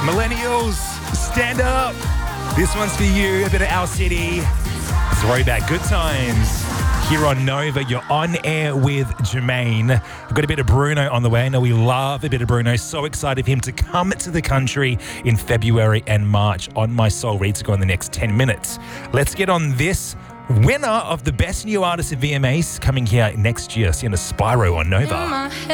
Millennials, stand up. This one's for you. A bit of Our City. Throwback good times. Here on Nova, you're on air with Jermaine. We've got a bit of Bruno on the way. I know we love a bit of Bruno. So excited for him to come to the country in February and March on My Soul, ready to go in the next 10 minutes. Let's get on this. Winner of the Best New Artist of VMAs coming here next year. Seeing a Spyro on Nova.